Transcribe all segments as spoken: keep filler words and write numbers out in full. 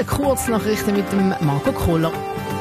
Kurznachrichten mit dem Marco Kohler.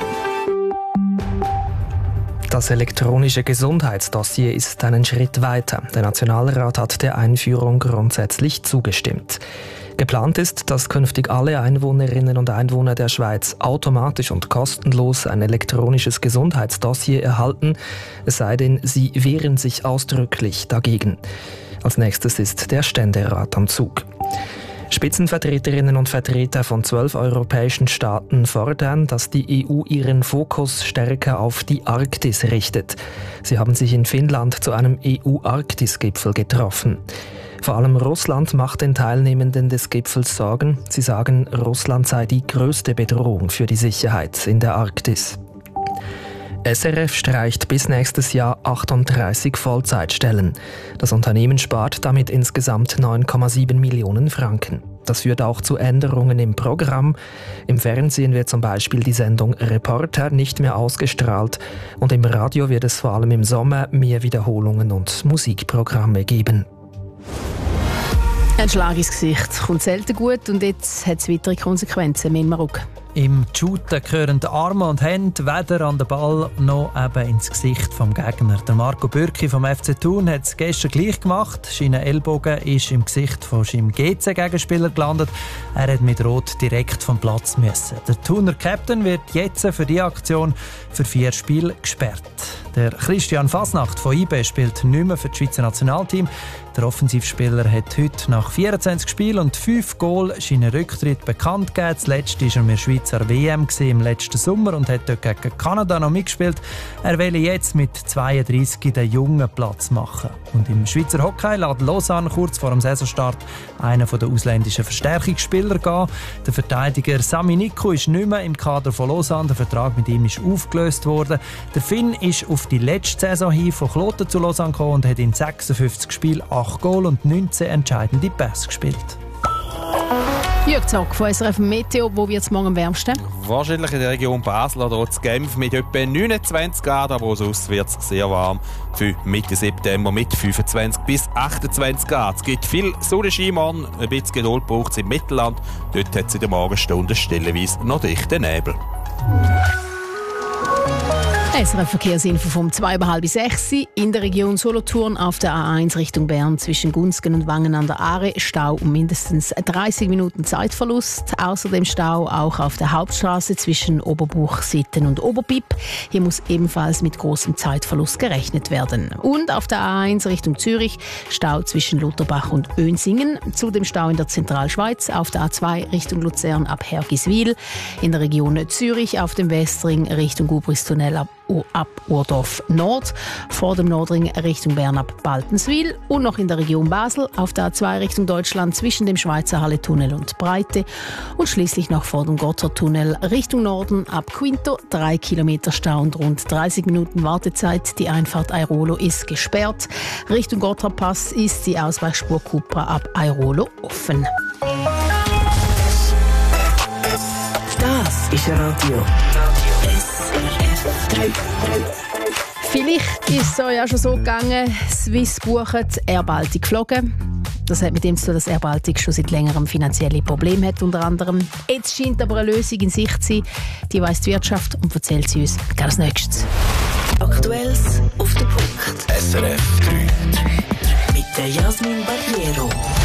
Das elektronische Gesundheitsdossier ist einen Schritt weiter. Der Nationalrat hat der Einführung grundsätzlich zugestimmt. Geplant ist, dass künftig alle Einwohnerinnen und Einwohner der Schweiz automatisch und kostenlos ein elektronisches Gesundheitsdossier erhalten, es sei denn, sie wehren sich ausdrücklich dagegen. Als nächstes ist der Ständerat am Zug. Spitzenvertreterinnen und Vertreter von zwölf europäischen Staaten fordern, dass die E U ihren Fokus stärker auf die Arktis richtet. Sie haben sich in Finnland zu einem E U-Arktis-Gipfel getroffen. Vor allem Russland macht den Teilnehmenden des Gipfels Sorgen. Sie sagen, Russland sei die größte Bedrohung für die Sicherheit in der Arktis. S R F streicht bis nächstes Jahr achtunddreißig Vollzeitstellen. Das Unternehmen spart damit insgesamt neun Komma sieben Millionen Franken. Das führt auch zu Änderungen im Programm. Im Fernsehen wird zum Beispiel die Sendung Reporter nicht mehr ausgestrahlt und im Radio wird es vor allem im Sommer mehr Wiederholungen und Musikprogramme geben. Ein Schlag ins Gesicht kommt selten gut und jetzt hat es weitere Konsequenzen in Marokko. Im Shooten gehören die Arme und Hände weder an den Ball noch eben ins Gesicht vom Gegner. Der Marco Bürki vom F C Thun hat es gestern gleich gemacht. Sein Ellbogen ist im Gesicht von seinem G C-Gegenspieler gelandet. Er hat mit Rot direkt vom Platz müssen. Der Thuner Captain wird jetzt für die Aktion für vier Spiele gesperrt. Der Christian Fasnacht von I B spielt nicht mehr für das Schweizer Nationalteam. Der Offensivspieler hat heute nach vierundzwanzig Spielen und fünf Goal seinen Rücktritt bekannt gegeben. Zuletzt war er mit der Schweizer W M im letzten Sommer und hat dort gegen Kanada noch mitgespielt. Er will jetzt mit zweiunddreißig den jungen Platz machen. Und im Schweizer Hockey lässt Lausanne kurz vor dem Saisonstart einen der ausländischen Verstärkungsspieler gehen. Der Verteidiger Sami Nikko ist nicht mehr im Kader von Lausanne. Der Vertrag mit ihm ist aufgelöst worden. Der Finn ist auf die letzte Saison hin von Kloten zu Lausanne gekommen und hat in sechsundfünfzig Spielen acht Goal und neunzehn entscheidende Pässe gespielt. Jörg Zock von S R F Meteo, wo wird es morgen am wärmsten? Wahrscheinlich in der Region Basel oder auch Genf mit etwa neunundzwanzig Grad, aber sonst wird es sehr warm. Für Mitte September mit fünfundzwanzig bis achtundzwanzig Grad. Es gibt viel Sonnenschein morgen, ein bisschen Geduld braucht es im Mittelland. Dort hat es in der Morgenstunde stellenweise noch dichten Nebel. S R F-Verkehrsinfo vom zwei über halb sechs. In der Region Solothurn auf der A eins Richtung Bern zwischen Gunzgen und Wangen an der Aare Stau um mindestens dreißig Minuten Zeitverlust. Außerdem Stau auch auf der Hauptstraße zwischen Oberbuchsitten und Oberbipp. Hier muss ebenfalls mit großem Zeitverlust gerechnet werden. Und auf der A eins Richtung Zürich Stau zwischen Lutherbach und Önsingen. Zudem Stau in der Zentralschweiz auf der A zwei Richtung Luzern ab Hergiswil. In der Region Zürich auf dem Westring Richtung Gubristunnel ab ab Urdorf Nord, vor dem Nordring Richtung Bern ab Baltenswil und noch in der Region Basel auf der A zwei Richtung Deutschland zwischen dem Schweizer Halle-Tunnel und Breite und schließlich noch vor dem Gotthardtunnel Richtung Norden ab Quinto, drei Kilometer Stau und rund dreißig Minuten Wartezeit. Die Einfahrt Airolo ist gesperrt. Richtung Gotthardpass ist die Ausweichspur Cupra ab Airolo offen. Das ist Radio. Vielleicht ist es euch ja schon so gegangen, Swiss bucht, Air Baltic geflogen. Das hat mit dem zu tun, dass Air Baltic schon seit längerem finanzielle Probleme hat, unter anderem. Jetzt scheint aber eine Lösung in Sicht zu sein. Die weiss die Wirtschaft und erzählt sie uns gerade als Nächstes. Aktuelles auf den Punkt. S R F drei. Mit der Jasmin Barriero.